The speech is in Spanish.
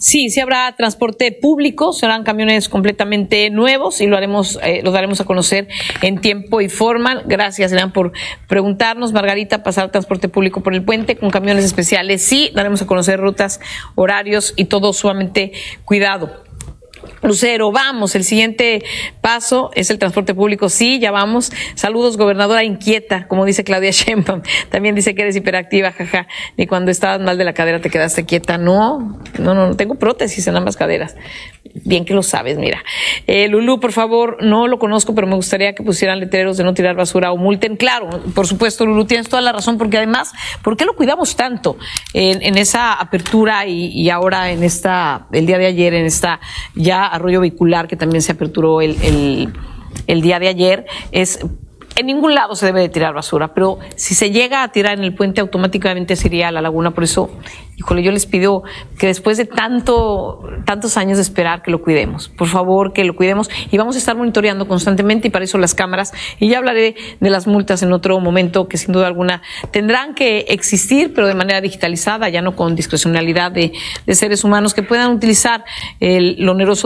Sí, sí habrá transporte público, serán camiones completamente nuevos y los daremos a conocer en tiempo y forma. Gracias, Elian, por preguntarnos. Margarita, pasar transporte público por el puente con camiones especiales. Sí, daremos a conocer rutas, horarios y todo sumamente cuidado. Lucero, vamos, el siguiente paso es el transporte público. Sí, ya vamos. Saludos, gobernadora inquieta, como dice Claudia Sheinbaum. También dice que eres hiperactiva, jaja. Ni cuando estabas mal de la cadera te quedaste quieta. No, tengo prótesis en ambas caderas. Bien que lo sabes, mira. Lulú, por favor, no lo conozco, pero me gustaría que pusieran letreros de no tirar basura o multen. Claro, por supuesto, Lulú, tienes toda la razón, porque además, ¿por qué lo cuidamos tanto en esa apertura y ahora el día de ayer, en esta ya arroyo vehicular que también se aperturó el día de ayer? En ningún lado se debe de tirar basura, pero si se llega a tirar en el puente, automáticamente se iría a la laguna. Por eso, híjole, yo les pido que después de tantos años de esperar, que lo cuidemos. Por favor, que lo cuidemos. Y vamos a estar monitoreando constantemente, y para eso las cámaras. Y ya hablaré de las multas en otro momento, que sin duda alguna tendrán que existir, pero de manera digitalizada, ya no con discrecionalidad de seres humanos que puedan utilizar lo oneroso